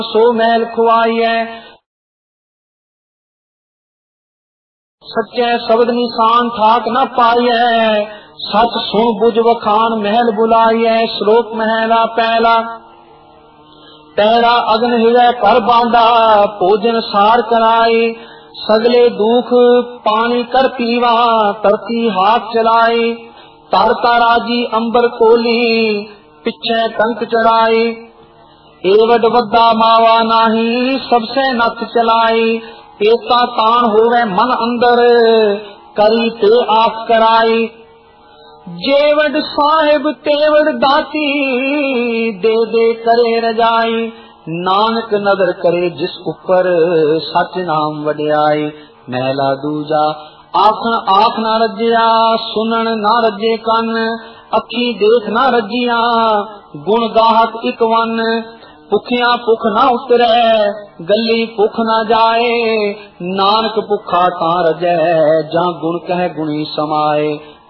सो महल खुआइए। सच्चे शब्द निशान ठाक न पाइए, सच सुन बुझ वखान महल बुलाइए। श्लोक महला पहला। पैरा अग्न हृदय कर बांधा, भोजन सार कराई। सगले दुख पानी कर पीवा, तरती हाथ चलाई। तरता राजी अंबर कोली, पिछे टंक चढ़ाई। एवड वद्दा मावा नाही, सबसे नथ चलाई। एता तान होवे मन अंदर, करी ते आख कराई। जेवड साहिब तेवड दाती, दे दे करे रजाई। नानक नदर करे जिस ऊपर, सच नाम वड्याई। महला दूजा। आखन आख ना रजिया, सुनन ना रजे कन। अखी देख ना रजिया, गुण गाहक इक वन। भुखिया भुख ना उतरे, गली भुख ना जाए। नानक भुखा तां रजै, जां गुण कह गुणी समाए।